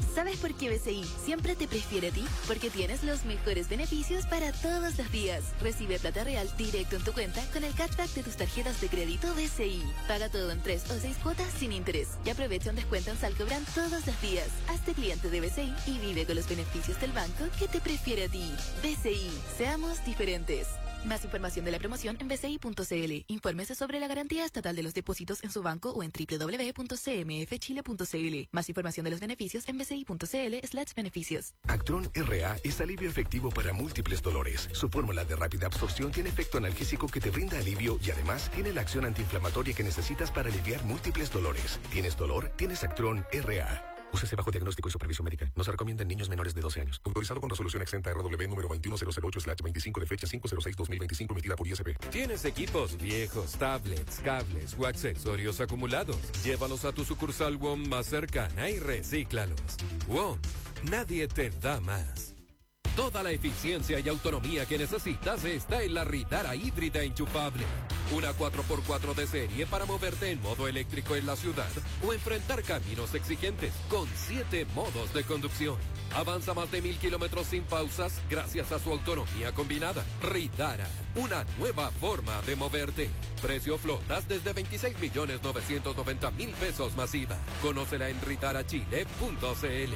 ¿Sabes por qué BCI siempre te prefiere a ti? Porque tienes los mejores beneficios para todos los días. Recibe plata real directo en tu cuenta con el cashback de tus tarjetas de crédito BCI. Paga todo en 3 o 6 cuotas sin interés. Y aprovecha un descuento en Salcobran todos los días. Hazte cliente de BCI y vive con los beneficios del banco que te prefiere a ti. BCI, seamos diferentes. Más información de la promoción en bci.cl. Infórmese sobre la garantía estatal de los depósitos en su banco o en www.cmfchile.cl. Más información de los beneficios en bci.cl/beneficios. Actron RA es alivio efectivo para múltiples dolores. Su fórmula de rápida absorción tiene efecto analgésico que te brinda alivio y además tiene la acción antiinflamatoria que necesitas para aliviar múltiples dolores. ¿Tienes dolor? Tienes Actron RA. Úsese bajo diagnóstico y supervisión médica. No se recomienda en niños menores de 12 años. Autorizado con resolución exenta RW número 21008/25 de fecha 506/2025 emitida por ISP. ¿Tienes equipos viejos, tablets, cables o accesorios acumulados? Llévalos a tu sucursal WOM más cercana y recíclalos. WOM, nadie te da más. Toda la eficiencia y autonomía que necesitas está en la Ritara híbrida enchufable. Una 4x4 de serie para moverte en modo eléctrico en la ciudad o enfrentar caminos exigentes con 7 modos de conducción. Avanza más de 1000 kilómetros sin pausas gracias a su autonomía combinada. Ritara, una nueva forma de moverte. Precio flotas desde 26.990.000 pesos masiva. Conócela en ritarachile.cl.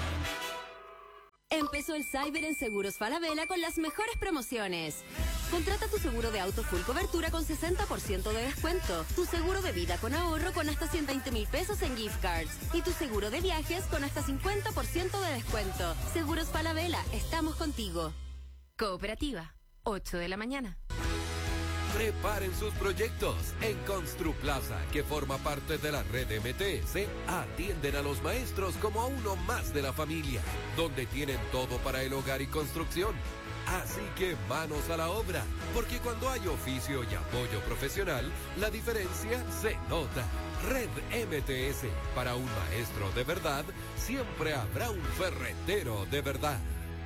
Empezó el Cyber en Seguros Falabella con las mejores promociones. Contrata tu seguro de auto full cobertura con 60% de descuento, tu seguro de vida con ahorro con hasta 120.000 pesos en gift cards y tu seguro de viajes con hasta 50% de descuento. Seguros Falabella, estamos contigo. Cooperativa, 8 de la mañana. Preparen sus proyectos. En Construplaza, que forma parte de la red MTS, atienden a los maestros como a uno más de la familia, donde tienen todo para el hogar y construcción. Así que manos a la obra, porque cuando hay oficio y apoyo profesional, la diferencia se nota. Red MTS, para un maestro de verdad, siempre habrá un ferretero de verdad.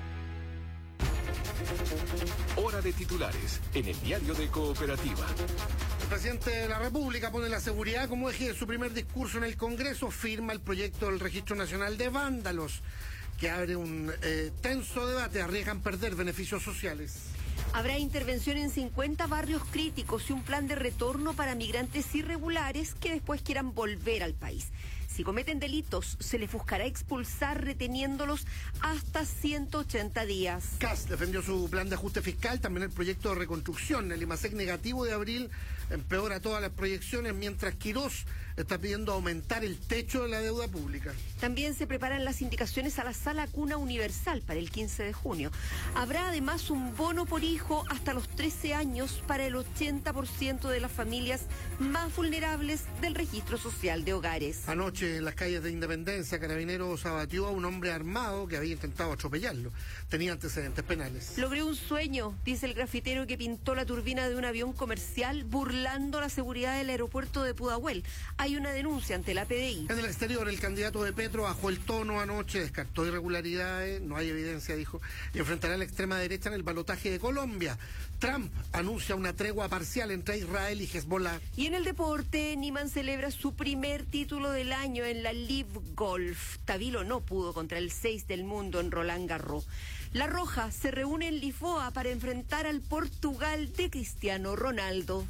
Hora de titulares en el diario de Cooperativa. El presidente de la República pone la seguridad como eje de su primer discurso en el Congreso, firma el proyecto del Registro Nacional de Vándalos, que abre un tenso debate. Arriesgan perder beneficios sociales. Habrá intervención en 50 barrios críticos y un plan de retorno para migrantes irregulares que después quieran volver al país. Si cometen delitos, se les buscará expulsar reteniéndolos hasta 180 días. CAS defendió su plan de ajuste fiscal, también el proyecto de reconstrucción. El IMASEC negativo de abril empeora todas las proyecciones, mientras Quirós está pidiendo aumentar el techo de la deuda pública. También se preparan las indicaciones a la Sala Cuna Universal para el 15 de junio. Habrá además un bono por hijo hasta los 13 años para el 80% de las familias más vulnerables del registro social de hogares. Anoche en las calles de Independencia, Carabineros abatió a un hombre armado que había intentado atropellarlo. Tenía antecedentes penales. Logré un sueño, dice el grafitero que pintó la turbina de un avión comercial burlando la seguridad del aeropuerto de Pudahuel. Hay una denuncia ante la PDI. En el exterior, el candidato de Petro bajó el tono anoche, descartó irregularidades, no hay evidencia, dijo, y enfrentará a la extrema derecha en el balotaje de Colombia. Trump anuncia una tregua parcial entre Israel y Hezbollah. Y en el deporte, Niemann celebra su primer título del año en la Live Golf. Tavilo no pudo contra el 6 del mundo en Roland Garros. La Roja se reúne en Lisboa para enfrentar al Portugal de Cristiano Ronaldo.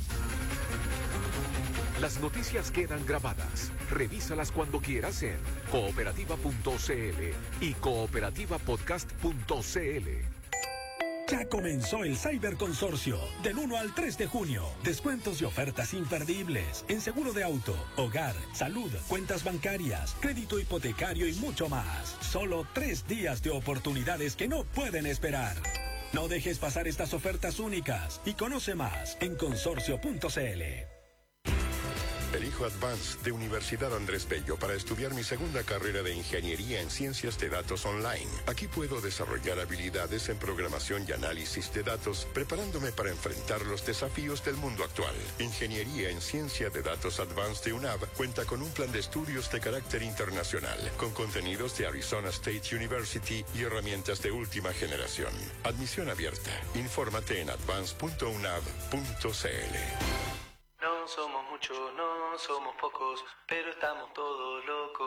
Las noticias quedan grabadas. Revísalas cuando quieras en cooperativa.cl y cooperativapodcast.cl. Ya comenzó el Cyberconsorcio, del 1 al 3 de junio. Descuentos y ofertas imperdibles en seguro de auto, hogar, salud, cuentas bancarias, crédito hipotecario y mucho más. Solo 3 días de oportunidades que no pueden esperar. No dejes pasar estas ofertas únicas y conoce más en consorcio.cl. Elijo Advance de Universidad Andrés Bello para estudiar mi segunda carrera de Ingeniería en Ciencias de Datos Online. Aquí puedo desarrollar habilidades en programación y análisis de datos, preparándome para enfrentar los desafíos del mundo actual. Ingeniería en Ciencia de Datos Advance de UNAV cuenta con un plan de estudios de carácter internacional, con contenidos de Arizona State University y herramientas de última generación. Admisión abierta. Infórmate en advance.unav.cl. No somos muchos, no somos pocos, pero estamos todos locos.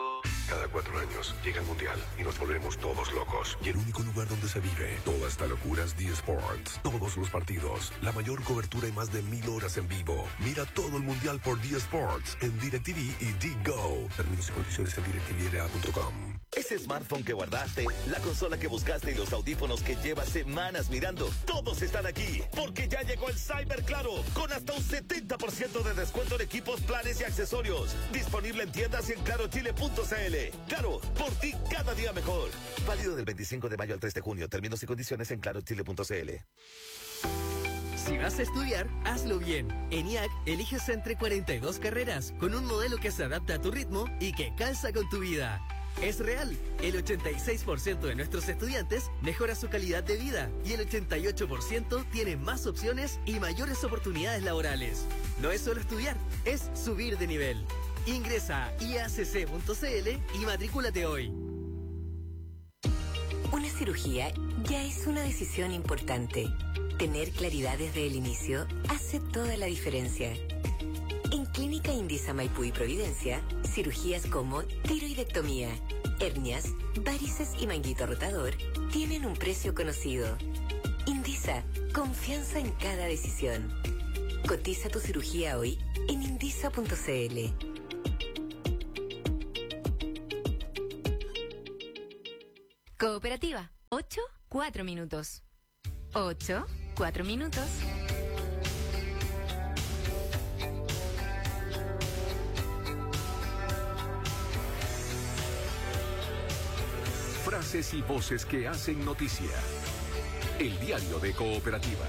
Cada 4 años llega el Mundial y nos volvemos todos locos. Y el único lugar donde se vive toda esta locura es D-Sports. Todos los partidos, la mayor cobertura y más de 1000 horas en vivo. Mira todo el Mundial por D-Sports en DirecTV y D-Go. Términos y condiciones en directvra.com. Ese smartphone que guardaste, la consola que buscaste y los audífonos que llevas semanas mirando, todos están aquí, porque ya llegó el Cyber Claro, con hasta un 70% de descuento en equipos, planes y accesorios. Disponible en tiendas y en clarochile.cl. Claro, por ti cada día mejor. Válido del 25 de mayo al 3 de junio. Términos y condiciones en clarochile.cl. Si vas a estudiar, hazlo bien. En IAC, eliges entre 42 carreras, con un modelo que se adapta a tu ritmo y que calza con tu vida. Es real, el 86% de nuestros estudiantes mejora su calidad de vida y el 88% tiene más opciones y mayores oportunidades laborales. No es solo estudiar, es subir de nivel. Ingresa a iacc.cl y matrículate hoy. Una cirugía ya es una decisión importante. Tener claridad desde el inicio hace toda la diferencia. En Clínica Indisa Maipú y Providencia, cirugías como tiroidectomía, hernias, varices y manguito rotador tienen un precio conocido. Indisa, confianza en cada decisión. Cotiza tu cirugía hoy en indisa.cl. Cooperativa, 8, 4 minutos. 8, 4 minutos. Frases y voces que hacen noticia. El diario de Cooperativa.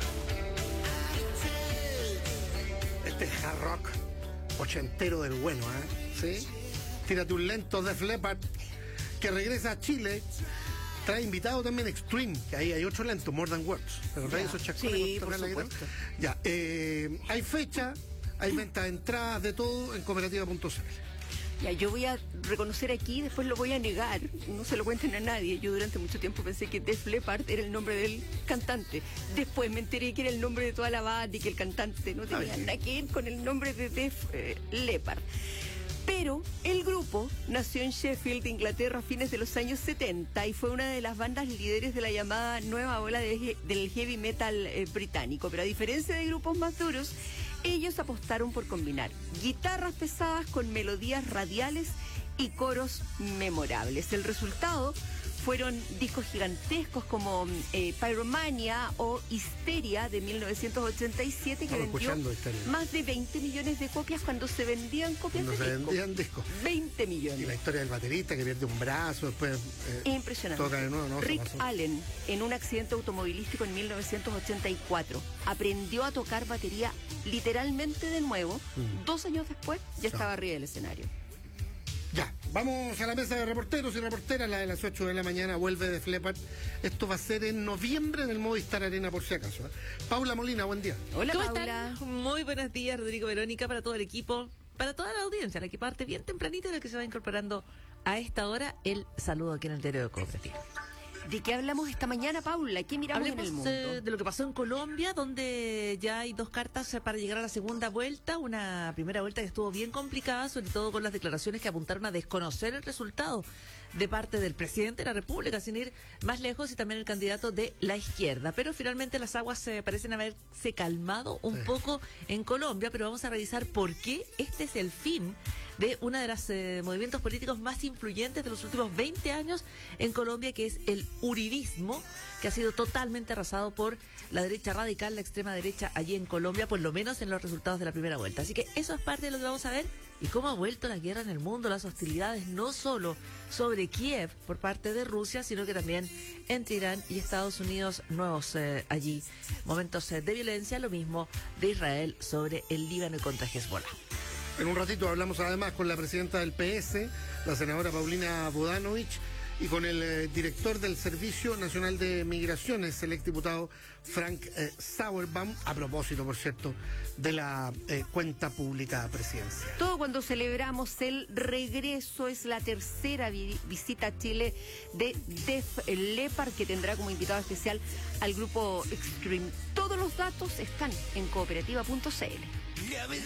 Este es hard rock ochentero del bueno, ¿sí? Tírate un lento Def Leppard que regresa a Chile. Trae invitado también Extreme, que ahí hay otro lento, More Than Words. ¿Te acordás de esos chascones? Sí, por supuesto. Ya, hay fecha, hay venta de entradas, de todo en cooperativa.cl. Ya, yo voy a reconocer aquí, después lo voy a negar, no se lo cuenten a nadie. Yo durante mucho tiempo pensé que Def Leppard era el nombre del cantante. Después me enteré que era el nombre de toda la banda y que el cantante no tenía nada que ver con el nombre de Def Leppard. Pero el grupo nació en Sheffield, Inglaterra, a fines de los años 70 y fue una de las bandas líderes de la llamada nueva ola del heavy metal británico. Pero a diferencia de grupos más duros, ellos apostaron por combinar guitarras pesadas con melodías radiales y coros memorables. El resultado fueron discos gigantescos como Pyromania o Histeria de 1987, que vendió más de 20 millones de copias cuando se vendían copias de discos. Cuando se vendían discos. 20 millones. Y la historia del baterista que pierde un brazo, después impresionante. Toca de nuevo, ¿no? Rick Allen, en un accidente automovilístico en 1984, aprendió a tocar batería literalmente de nuevo. 2 años después ya estaba arriba del escenario. Ya, vamos a la mesa de reporteros y reporteras, la de las 8 de la mañana, vuelve Def Leppard. Esto va a ser en noviembre en el Movistar Arena, por si acaso. Paula Molina, buen día. Hola, ¿cómo Paula? Están? Muy buenos días, Rodrigo, Verónica, para todo el equipo, para toda la audiencia, la que parte bien tempranito y la que se va incorporando a esta hora. El saludo aquí en el diario de Cooperativa. ¿De qué hablamos esta mañana, Paula? ¿Qué miramos en el mundo? De lo que pasó en Colombia, donde ya hay 2 cartas para llegar a la segunda vuelta. Una primera vuelta que estuvo bien complicada, sobre todo con las declaraciones que apuntaron a desconocer el resultado de parte del presidente de la República, sin ir más lejos, y también el candidato de la izquierda. Pero finalmente las aguas parecen haberse calmado un poco en Colombia, pero vamos a revisar por qué este es el fin de uno de los movimientos políticos más influyentes de los últimos 20 años en Colombia, que es el uribismo, que ha sido totalmente arrasado por la derecha radical, la extrema derecha allí en Colombia, por lo menos en los resultados de la primera vuelta. Así que eso es parte de lo que vamos a ver, y cómo ha vuelto la guerra en el mundo, las hostilidades no solo sobre Kiev por parte de Rusia, sino que también entre Irán y Estados Unidos, nuevos allí momentos de violencia, lo mismo de Israel sobre el Líbano y contra Hezbollah. En un ratito hablamos además con la presidenta del PS, la senadora Paulina Bodanovich, y con el director del Servicio Nacional de Migraciones, el exdiputado Frank Sauerbaum, a propósito, por cierto, de la cuenta pública presidencial. Todo cuando celebramos el regreso, es la tercera visita a Chile de Def Leppard, que tendrá como invitado especial al grupo Extreme. Todos los datos están en cooperativa.cl.